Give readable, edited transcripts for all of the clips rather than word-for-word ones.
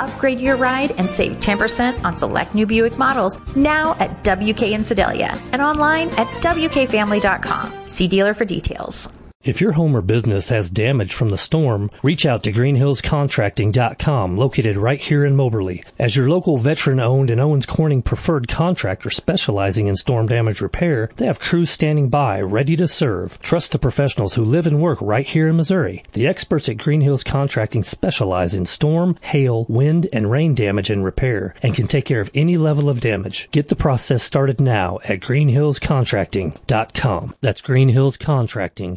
Upgrade your ride and save 10% on select new Buick models now at WK in Sedalia and online at WKFamily.com. See dealer for details. If your home or business has damage from the storm, reach out to greenhillscontracting.com, located right here in Moberly. As your local veteran-owned and Owens Corning preferred contractor specializing in storm damage repair, they have crews standing by, ready to serve. Trust the professionals who live and work right here in Missouri. The experts at Green Hills Contracting specialize in storm, hail, wind, and rain damage and repair, and can take care of any level of damage. Get the process started now at greenhillscontracting.com. That's greenhillscontracting.com.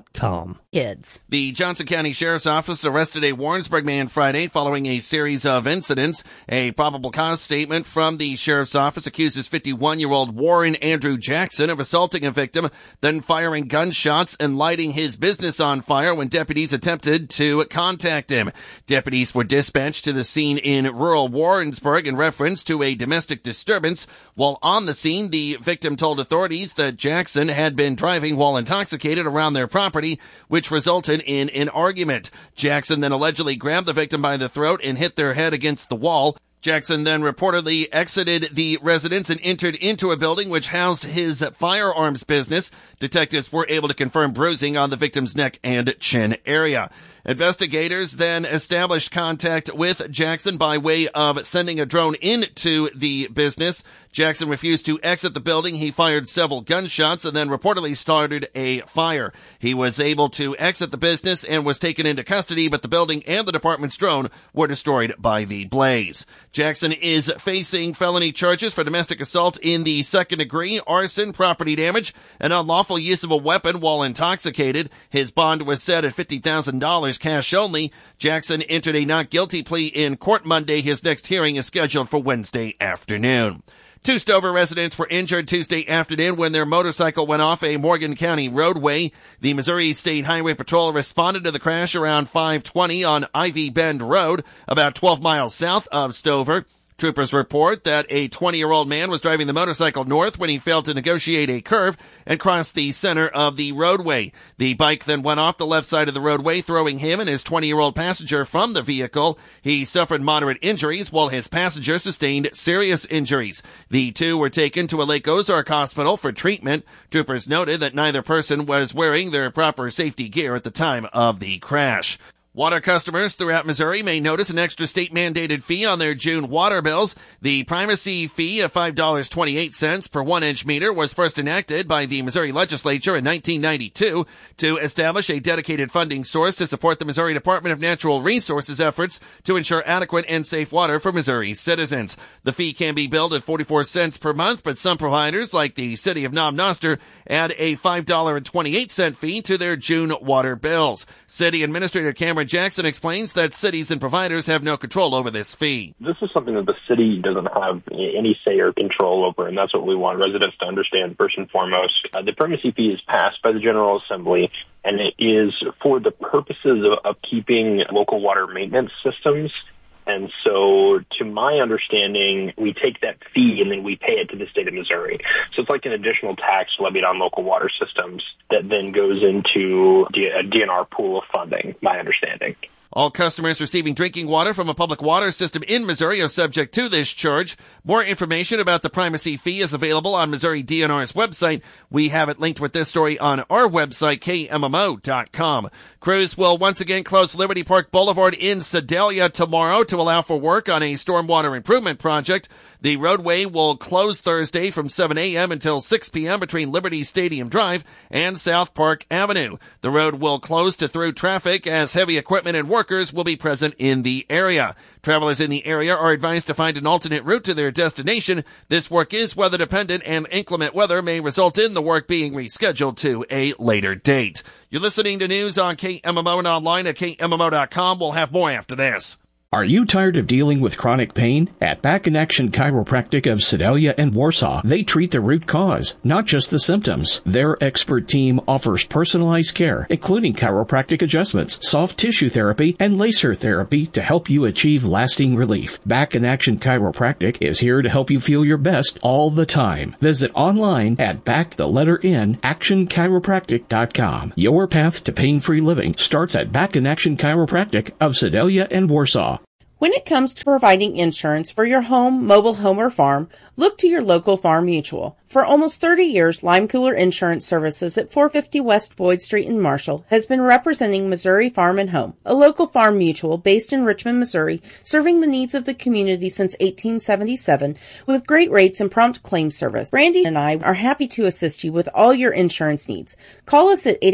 Kids. The Johnson County Sheriff's Office arrested a Warrensburg man Friday following a series of incidents. A probable cause statement from the Sheriff's Office accuses 51-year-old Warren Andrew Jackson of assaulting a victim, then firing gunshots and lighting his business on fire when deputies attempted to contact him. Deputies were dispatched to the scene in rural Warrensburg in reference to a domestic disturbance. While on the scene, the victim told authorities that Jackson had been driving while intoxicated around their property, which resulted in an argument. Jackson then allegedly grabbed the victim by the throat and hit their head against the wall. Jackson then reportedly exited the residence and entered into a building which housed his firearms business. Detectives were able to confirm bruising on the victim's neck and chin area. Investigators then established contact with Jackson by way of sending a drone into the business. Jackson refused to exit the building. He fired several gunshots and then reportedly started a fire. He was able to exit the business and was taken into custody, but the building and the department's drone were destroyed by the blaze. Jackson is facing felony charges for domestic assault in the second degree, arson, property damage, and unlawful use of a weapon while intoxicated. His bond was set at $50,000 cash only. Jackson entered a not guilty plea in court Monday. His next hearing is scheduled for Wednesday afternoon. Two Stover residents were injured Tuesday afternoon when their motorcycle went off a Morgan County roadway. The Missouri State Highway Patrol responded to the crash around 5:20 on Ivy Bend Road, about 12 miles south of Stover. Troopers report that a 20-year-old man was driving the motorcycle north when he failed to negotiate a curve and crossed the center of the roadway. The bike then went off the left side of the roadway, throwing him and his 20-year-old passenger from the vehicle. He suffered moderate injuries, while his passenger sustained serious injuries. The two were taken to a Lake Ozark hospital for treatment. Troopers noted that neither person was wearing their proper safety gear at the time of the crash. Water customers throughout Missouri may notice an extra state-mandated fee on their June water bills. The primacy fee of $5.28 per 1-inch meter was first enacted by the Missouri legislature in 1992 to establish a dedicated funding source to support the Missouri Department of Natural Resources efforts to ensure adequate and safe water for Missouri citizens. The fee can be billed at 44 cents per month, but some providers, like the city of Nom-Noster, add a $5.28 fee to their June water bills. City Administrator Cameron Jackson explains that cities and providers have no control over this fee. This is something that the city doesn't have any say or control over, and that's what we want residents to understand first and foremost. The primacy fee is passed by the General Assembly, and it is for the purposes of keeping local water maintenance systems. And so, to my understanding, we take that fee and then we pay it to the state of Missouri. So it's like an additional tax levied on local water systems that then goes into a DNR pool of funding, my understanding. All customers receiving drinking water from a public water system in Missouri are subject to this charge. More information about the primacy fee is available on Missouri DNR's website. We have it linked with this story on our website, KMMO.com. Crews will once again close Liberty Park Boulevard in Sedalia tomorrow to allow for work on a stormwater improvement project. The roadway will close Thursday from 7 a.m. until 6 p.m. between Liberty Stadium Drive and South Park Avenue. The road will close to through traffic as heavy equipment and workers will be present in the area. Travelers in the area are advised to find an alternate route to their destination. This work is weather dependent, and inclement weather may result in the work being rescheduled to a later date. You're listening to news on KMMO and online at KMMO.com. We'll have more after this. Are you tired of dealing with chronic pain? At Back in Action Chiropractic of Sedalia and Warsaw, they treat the root cause, not just the symptoms. Their expert team offers personalized care, including chiropractic adjustments, soft tissue therapy, and laser therapy to help you achieve lasting relief. Back in Action Chiropractic is here to help you feel your best all the time. Visit online at actionchiropractic.com. Your path to pain-free living starts at Back in Action Chiropractic of Sedalia and Warsaw. When it comes to providing insurance for your home, mobile home, or farm, look to your local Farm Mutual. For almost 30 years, Lime Cooler Insurance Services at 450 West Boyd Street in Marshall has been representing Missouri Farm and Home, a local farm mutual based in Richmond, Missouri, serving the needs of the community since 1877 with great rates and prompt claim service. Brandy and I are happy to assist you with all your insurance needs. Call us at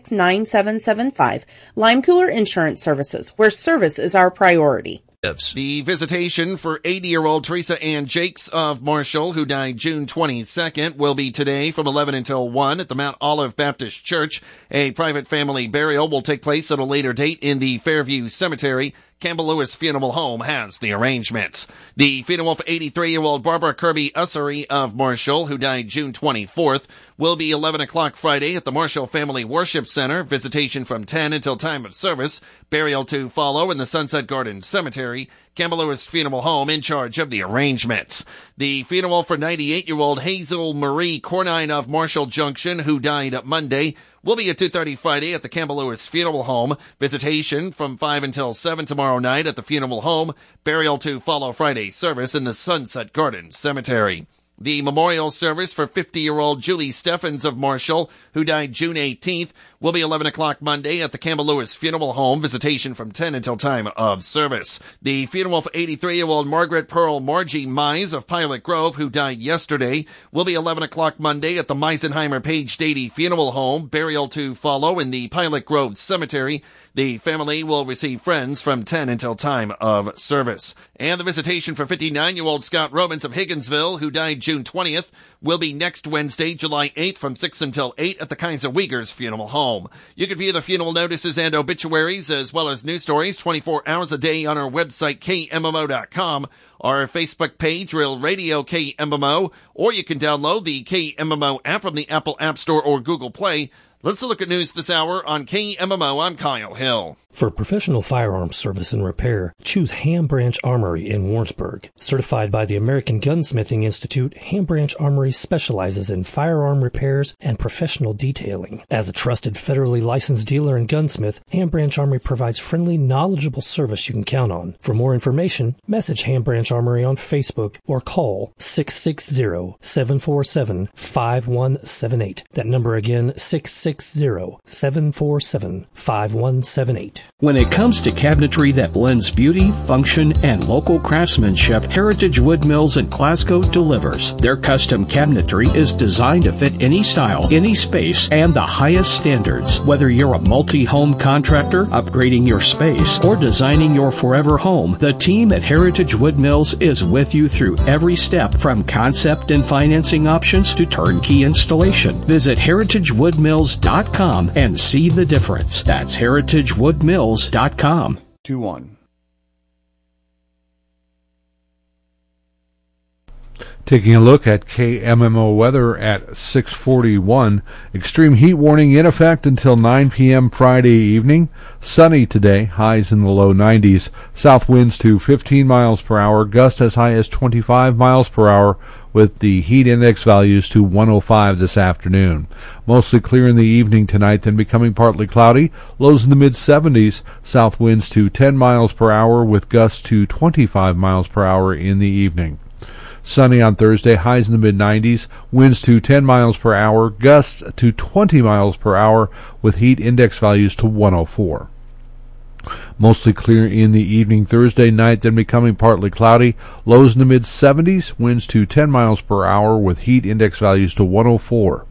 886-9775, Lime Cooler Insurance Services, where service is our priority. The visitation for 80-year-old Teresa Ann Jakes of Marshall, who died June 22nd, will be today from 11 until 1 at the Mount Olive Baptist Church. A private family burial will take place at a later date in the Fairview Cemetery. Campbell Lewis Funeral Home has the arrangements. The funeral for 83-year-old Barbara Kirby Ussery of Marshall, who died June 24th, will be 11 o'clock Friday at the Marshall Family Worship Center. Visitation from 10 until time of service. Burial to follow in the Sunset Garden Cemetery. Campbell Lewis Funeral Home in charge of the arrangements. The funeral for 98-year-old Hazel Marie Cornine of Marshall Junction, who died Monday, will be at 2:30 Friday at the Campbell Lewis Funeral Home. Visitation from 5 until 7 tomorrow night at the funeral home. Burial to follow Friday's service in the Sunset Garden Cemetery. The memorial service for 50-year-old Julie Steffens of Marshall, who died June 18th, will be 11 o'clock Monday at the Campbell Lewis Funeral Home. Visitation from 10 until time of service. The funeral for 83-year-old Margaret Pearl Margie Mize of Pilot Grove, who died yesterday, will be 11 o'clock Monday at the Meisenheimer Page Dady Funeral Home. Burial to follow in the Pilot Grove Cemetery. The family will receive friends from 10 until time of service. And the visitation for 59-year-old Scott Romans of Higginsville, who died June 20th, will be next Wednesday, July 8th from 6 until 8 at the Kaiser Wiegers Funeral Home. You can view the funeral notices and obituaries as well as news stories 24 hours a day on our website, KMMO.com, our Facebook page, Real Radio KMMO, or you can download the KMMO app from the Apple App Store or Google Play. Let's look at news this hour on KMMO. I'm Kyle Hill. For professional firearms service and repair, choose Ham Branch Armory in Warrensburg. Certified by the American Gunsmithing Institute, Ham Branch Armory specializes in firearm repairs and professional detailing. As a trusted federally licensed dealer and gunsmith, Ham Branch Armory provides friendly, knowledgeable service you can count on. For more information, message Ham Branch Armory on Facebook or call 660-747-5178. That number again, 660-747-5178. When it comes to cabinetry that blends beauty, function, and local craftsmanship, Heritage Wood Mills in Glasgow delivers. Their custom cabinetry is designed to fit any style, any space, and the highest standards. Whether you're a multi-home contractor, upgrading your space, or designing your forever home, the team at Heritage Wood Mills is with you through every step, from concept and financing options to turnkey installation. Visit heritagewoodmills.com and see the difference. That's heritagewoodmills.com. 2-1. Taking a look at KMMO weather at 6:41. Extreme heat warning in effect until 9 p.m. Friday evening. Sunny today, highs in the low 90s. South winds to 15 miles per hour, gusts as high as 25 miles per hour, with the heat index values to 105 this afternoon. Mostly clear in the evening tonight, then becoming partly cloudy. Lows in the mid-70s. South winds to 10 miles per hour, with gusts to 25 miles per hour in the evening. Sunny on Thursday, highs in the mid-90s, winds to 10 miles per hour, gusts to 20 miles per hour, with heat index values to 104. Mostly clear in the evening Thursday night, then becoming partly cloudy. Lows in the mid-70s, winds to 10 miles per hour, with heat index values to 104.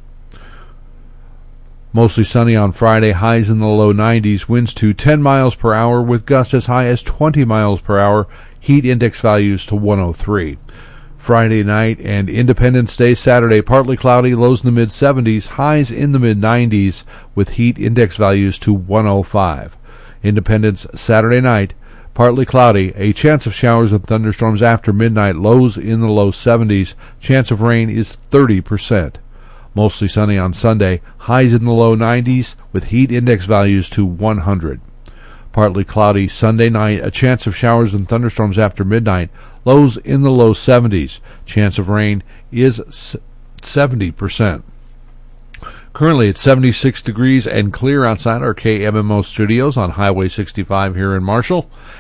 Mostly sunny on Friday, highs in the low 90s, winds to 10 miles per hour, with gusts as high as 20 miles per hour, heat index values to 103. Friday night and Independence Day Saturday, partly cloudy, lows in the mid-70s, highs in the mid-90s, with heat index values to 105. Independence Saturday night, partly cloudy, a chance of showers and thunderstorms after midnight, lows in the low 70s, chance of rain is 30%. Mostly sunny on Sunday, highs in the low 90s, with heat index values to 100. Partly cloudy Sunday night, a chance of showers and thunderstorms after midnight, lows in the low 70s. Chance of rain is 70%. Currently it's 76 degrees and clear outside our KMMO studios on Highway 65 here in Marshall.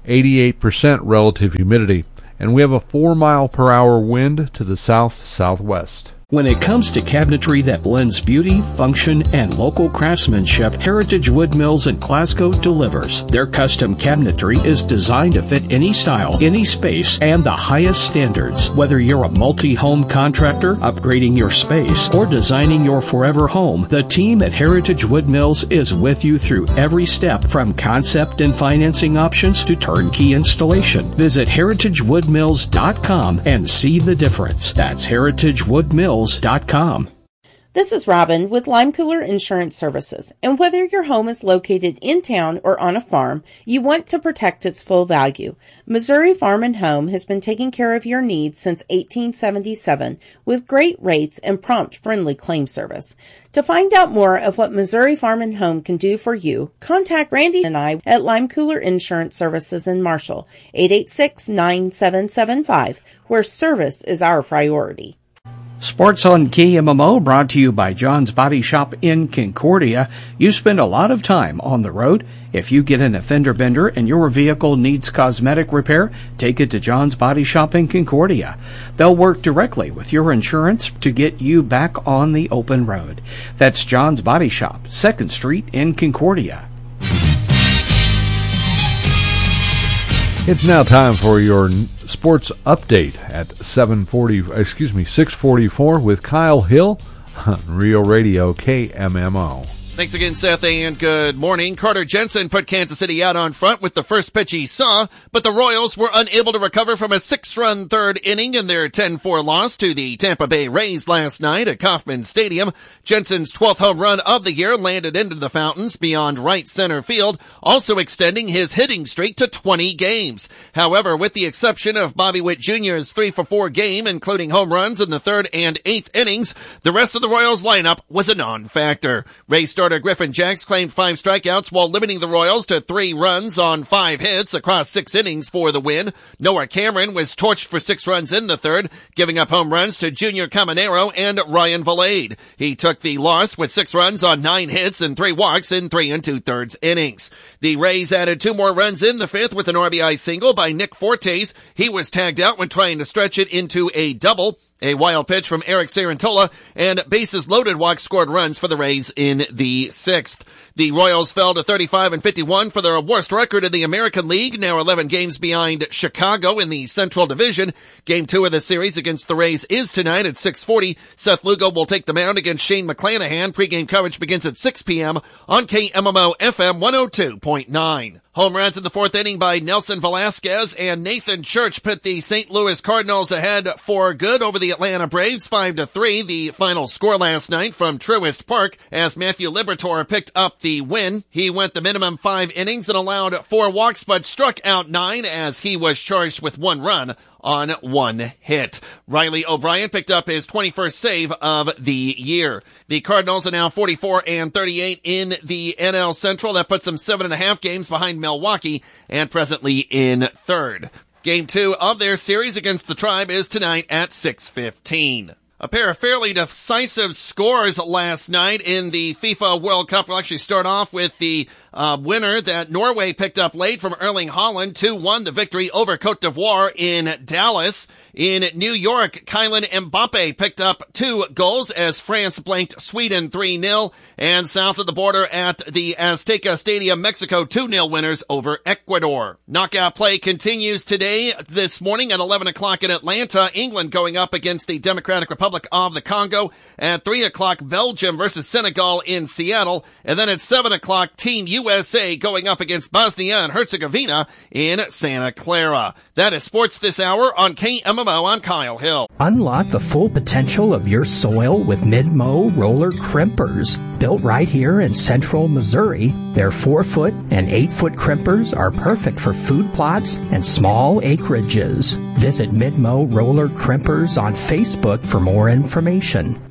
88% relative humidity. And we have a 4-mile-per-hour wind to the south-southwest. When it comes to cabinetry that blends beauty, function, and local craftsmanship, Heritage Wood Mills in Glasgow delivers. Their custom cabinetry is designed to fit any style, any space, and the highest standards. Whether you're a multi-home contractor, upgrading your space, or designing your forever home, the team at Heritage Wood Mills is with you through every step, from concept and financing options to turnkey installation. Visit heritagewoodmills.com and see the difference. That's heritagewoodmills.com. This is Robin with Lime Cooler Insurance Services, and whether your home is located in town or on a farm, you want to protect its full value. Missouri Farm and Home has been taking care of your needs since 1877 with great rates and prompt, friendly claim service. To find out more of what Missouri Farm and Home can do for you, contact Randy and I at Lime Cooler Insurance Services in Marshall, 886-9775, where service is our priority. Sports on KMMO brought to you by John's Body Shop in Concordia. You spend a lot of time on the road. If you get in a fender bender and your vehicle needs cosmetic repair, take it to John's Body Shop in Concordia. They'll work directly with your insurance to get you back on the open road. That's John's Body Shop, 2nd Street in Concordia. It's now time for your sports update at 6:44 with Kyle Hill on Rio Radio KMMO. Thanks again, Seth, and good morning. Carter Jensen put Kansas City out on front with the first pitch he saw, but the Royals were unable to recover from a 6-run third inning in their 10-4 loss to the Tampa Bay Rays last night at Kauffman Stadium. Jensen's 12th home run of the year landed into the fountains beyond right center field, also extending his hitting streak to 20 games. However, with the exception of Bobby Witt Jr.'s 3-for-4 game, including home runs in the 3rd and 8th innings, the rest of the Royals lineup was a non-factor. Rays starter Griffin Jacks claimed 5 strikeouts while limiting the Royals to 3 runs on 5 hits across 6 innings for the win. Noah Cameron was torched for 6 runs in the 3rd, giving up home runs to Junior Caminero and Ryan Valade. He took the loss with 6 runs on 9 hits and 3 walks in 3 2/3 innings. The Rays added 2 more runs in the 5th with an RBI single by Nick Fortes. He was tagged out when trying to stretch it into a double. A wild pitch from Eric Sarantola and bases loaded walk scored runs for the Rays in the 6th. The Royals fell to 35-51 for their worst record in the American League, now 11 games behind Chicago in the Central Division. Game 2 of the series against the Rays is tonight at 6:40. Seth Lugo will take the mound against Shane McClanahan. Pre-game coverage begins at 6 p.m. on KMMO FM 102.9. Home runs in the 4th inning by Nelson Velasquez and Nathan Church put the St. Louis Cardinals ahead for good over the Atlanta Braves 5-3. The final score last night from Truist Park as Matthew Liberatore picked up the win. He went the minimum 5 innings and allowed 4 walks but struck out 9 as he was charged with 1 run on 1 hit. Riley O'Brien picked up his 21st save of the year. The Cardinals are now 44-38 in the NL Central. That puts them 7.5 games behind Milwaukee and presently in 3rd. Game 2 of their series against the Tribe is tonight at 6:15. A pair of fairly decisive scores last night in the FIFA World Cup. We'll actually start off with the winner that Norway picked up late from Erling Haaland. 2-1 the victory over Cote d'Ivoire in Dallas. In New York, Kylian Mbappe picked up 2 goals as France blanked Sweden 3-0. And south of the border at the Azteca Stadium, Mexico 2-0 winners over Ecuador. Knockout play continues today, this morning at 11 o'clock in Atlanta. England going up against the Democratic Republic of the Congo. At 3 o'clock, Belgium versus Senegal in Seattle. And then at 7 o'clock, Team USA going up against Bosnia and Herzegovina in Santa Clara. That is sports this hour on KMMO. I'm Kyle Hill. Unlock the full potential of your soil with Mid-Mow roller crimpers. Built right here in central Missouri, their 4-foot and 8-foot crimpers are perfect for food plots and small acreages. Visit Mid-Mow Roller Crimpers on Facebook for more information.